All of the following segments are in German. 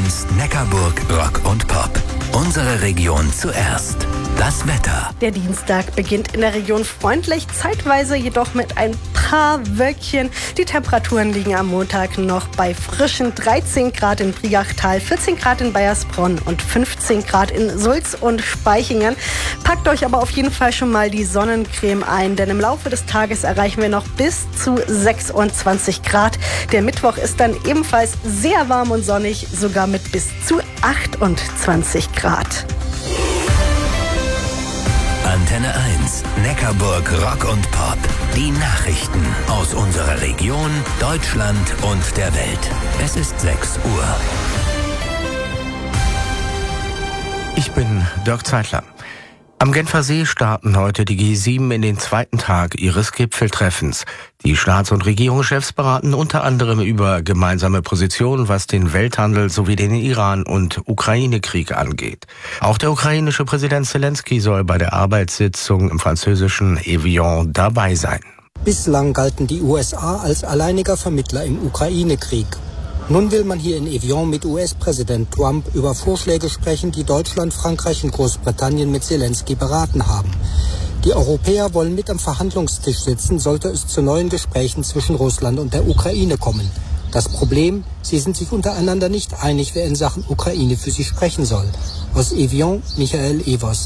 1 Neckarburg Rock und Pop. Unsere Region zuerst. Das Wetter. Der Dienstag beginnt in der Region freundlich, zeitweise jedoch mit ein paar Wölkchen. Die Temperaturen liegen am Montag noch bei frischen 13 Grad in Briachtal, 14 Grad in Baiersbronn und 15 Grad in Sulz und Spaichingen. Packt euch aber auf jeden Fall schon mal die Sonnencreme ein, denn im Laufe des Tages erreichen wir noch bis zu 26 Grad. Der Mittwoch ist dann ebenfalls sehr warm und sonnig, sogar mit bis zu 28 Grad. Antenne 1, Neckarburg Rock und Pop. Die Nachrichten aus unserer Region, Deutschland und der Welt. Es ist 6 Uhr. Ich bin Dirk Zeitler. Am Genfer See starten heute die G7 in den zweiten Tag ihres Gipfeltreffens. Die Staats- und Regierungschefs beraten unter anderem über gemeinsame Positionen, was den Welthandel sowie den Iran- und Ukraine-Krieg angeht. Auch der ukrainische Präsident Zelensky soll bei der Arbeitssitzung im französischen Evian dabei sein. Bislang galten die USA als alleiniger Vermittler im Ukraine-Krieg. Nun will man hier in Evian mit US-Präsident Trump über Vorschläge sprechen, die Deutschland, Frankreich und Großbritannien mit Zelensky beraten haben. Die Europäer wollen mit am Verhandlungstisch sitzen, sollte es zu neuen Gesprächen zwischen Russland und der Ukraine kommen. Das Problem, sie sind sich untereinander nicht einig, wer in Sachen Ukraine für sie sprechen soll. Aus Evian, Michael Evers.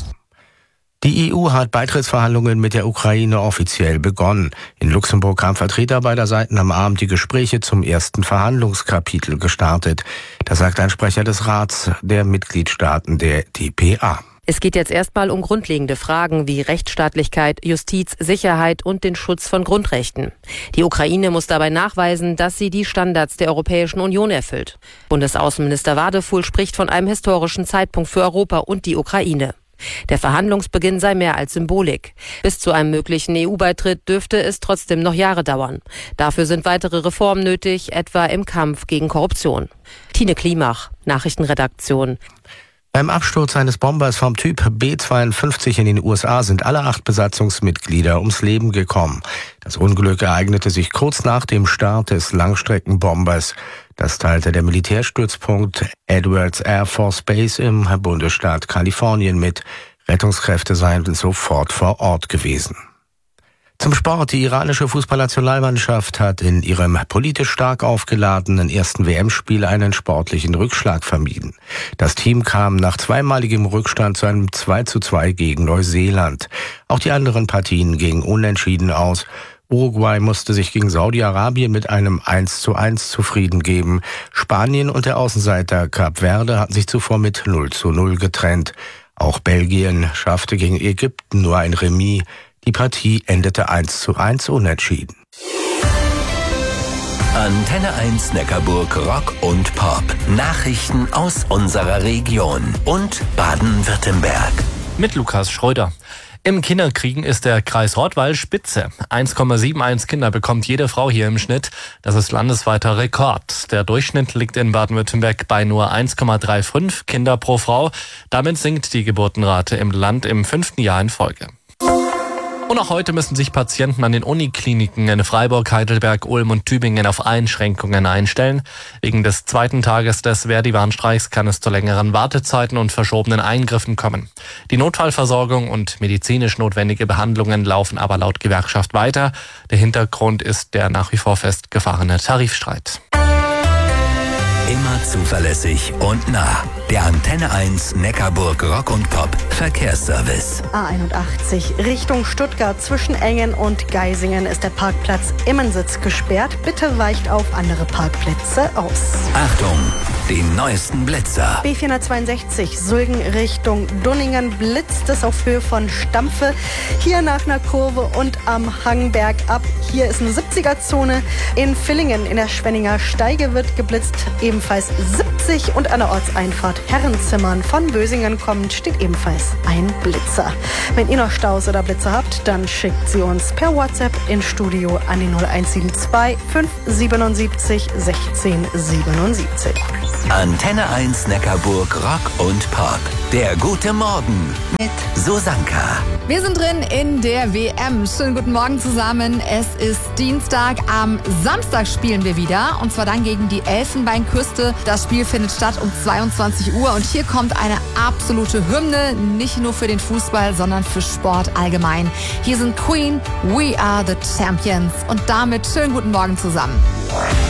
Die EU hat Beitrittsverhandlungen mit der Ukraine offiziell begonnen. In Luxemburg haben Vertreter beider Seiten am Abend die Gespräche zum ersten Verhandlungskapitel gestartet. Das sagt ein Sprecher des Rats der Mitgliedstaaten der DPA. Es geht jetzt erstmal um grundlegende Fragen wie Rechtsstaatlichkeit, Justiz, Sicherheit und den Schutz von Grundrechten. Die Ukraine muss dabei nachweisen, dass sie die Standards der Europäischen Union erfüllt. Bundesaußenminister Wadefuhl spricht von einem historischen Zeitpunkt für Europa und die Ukraine. Der Verhandlungsbeginn sei mehr als Symbolik. Bis zu einem möglichen EU-Beitritt dürfte es trotzdem noch Jahre dauern. Dafür sind weitere Reformen nötig, etwa im Kampf gegen Korruption. Tine Klimach, Nachrichtenredaktion. Beim Absturz eines Bombers vom Typ B-52 in den USA sind alle 8 Besatzungsmitglieder ums Leben gekommen. Das Unglück ereignete sich kurz nach dem Start des Langstreckenbombers. Das teilte der Militärstützpunkt Edwards Air Force Base im Bundesstaat Kalifornien mit. Rettungskräfte seien sofort vor Ort gewesen. Zum Sport. Die iranische Fußballnationalmannschaft hat in ihrem politisch stark aufgeladenen ersten WM-Spiel einen sportlichen Rückschlag vermieden. Das Team kam nach zweimaligem Rückstand zu einem 2:2 gegen Neuseeland. Auch die anderen Partien gingen unentschieden aus. Uruguay musste sich gegen Saudi-Arabien mit einem 1:1 zufrieden geben. Spanien und der Außenseiter Kap Verde hatten sich zuvor mit 0:0 getrennt. Auch Belgien schaffte gegen Ägypten nur ein Remis. Die Partie endete 1:1 unentschieden. Antenne 1 Neckarburg Rock und Pop. Nachrichten aus unserer Region und Baden-Württemberg. Mit Lukas Schröder. Im Kinderkriegen ist der Kreis Rottweil Spitze. 1,71 Kinder bekommt jede Frau hier im Schnitt. Das ist landesweiter Rekord. Der Durchschnitt liegt in Baden-Württemberg bei nur 1,35 Kinder pro Frau. Damit sinkt die Geburtenrate im Land im 5. Jahr in Folge. Und auch heute müssen sich Patienten an den Unikliniken in Freiburg, Heidelberg, Ulm und Tübingen auf Einschränkungen einstellen. Wegen des zweiten Tages des Verdi-Warnstreiks kann es zu längeren Wartezeiten und verschobenen Eingriffen kommen. Die Notfallversorgung und medizinisch notwendige Behandlungen laufen aber laut Gewerkschaft weiter. Der Hintergrund ist der nach wie vor festgefahrene Tarifstreit. Immer zuverlässig und nah. Der Antenne 1 Neckarburg Rock und Pop Verkehrsservice. A81 Richtung Stuttgart zwischen Engen und Geisingen ist der Parkplatz Immensitz gesperrt. Bitte weicht auf andere Parkplätze aus. Achtung, die neuesten Blitzer. B462 Sulgen Richtung Dunningen blitzt es auf Höhe von Stampfe. Hier nach einer Kurve und am Hang bergab. Hier ist eine 70er-Zone. In Villingen in der Schwenninger Steige wird geblitzt, ebenfalls 70 und an der Ortseinfahrt Herrenzimmern von Bösingen kommend steht ebenfalls ein Blitzer. Wenn ihr noch Staus oder Blitzer habt, dann schickt sie uns per WhatsApp ins Studio an die 0172 577 1677. Antenne 1 Neckarburg Rock und Pop. Der gute Morgen mit Susanka. Wir sind drin in der WM. Schönen guten Morgen zusammen. Es ist Dienstag. Am Samstag spielen wir wieder. Und zwar dann gegen die Elfenbeinküste. Das Spiel findet statt um 22 Uhr. Und hier kommt eine absolute Hymne. Nicht nur für den Fußball, sondern für Sport allgemein. Hier sind Queen, We Are the Champions. Und damit schönen guten Morgen zusammen.